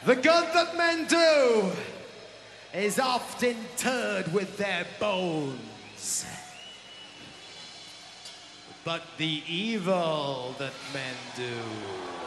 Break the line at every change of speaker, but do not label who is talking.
The good that men do is oft interred with their bones. But the evil that men do